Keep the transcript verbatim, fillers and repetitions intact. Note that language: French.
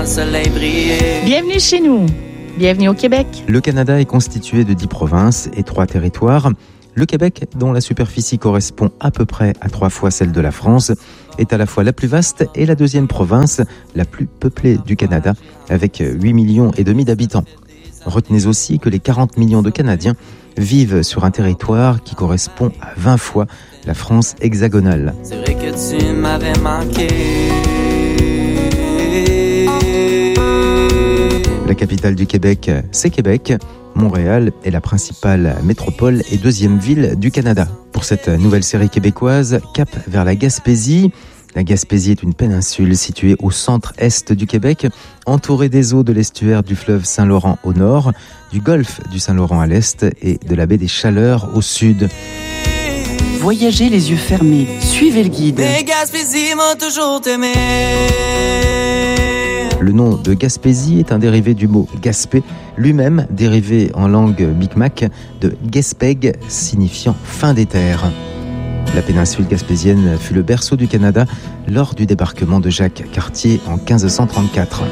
le soleil briller. Bienvenue chez nous. Bienvenue au Québec. Le Canada est constitué de dix provinces et trois territoires. Le Québec, dont la superficie correspond à peu près à trois fois celle de la France, est à la fois la plus vaste et la deuxième province la plus peuplée du Canada, avec huit millions et demi d'habitants. Retenez aussi que les quarante millions de Canadiens vivent sur un territoire qui correspond à vingt fois la France hexagonale. C'est vrai que tu m'avais manqué. La capitale du Québec, c'est Québec. Montréal est la principale métropole et deuxième ville du Canada. Pour cette nouvelle série québécoise, cap vers la Gaspésie. La Gaspésie est une péninsule située au centre-est du Québec, entourée des eaux de l'estuaire du fleuve Saint-Laurent au nord, du golfe du Saint-Laurent à l'est et de la baie des Chaleurs au sud. Voyagez les yeux fermés, suivez le guide. Les Gaspésies m'ont toujours aimé. Le nom de Gaspésie est un dérivé du mot Gaspé, lui-même dérivé en langue Micmac de Gespeg, signifiant fin des terres. La péninsule gaspésienne fut le berceau du Canada lors du débarquement de Jacques Cartier en quinze cent trente-quatre.